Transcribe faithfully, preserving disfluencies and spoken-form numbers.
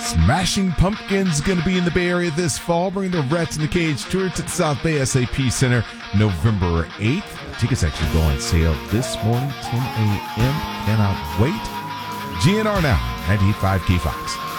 Smashing Pumpkins going to be in the Bay Area this fall. Bring the Rats in the Cage tour to the South Bay S A P Center November eighth. Tickets actually go on sale this morning, ten a.m. Cannot wait. G N R now, ninety-eight point five K Fox.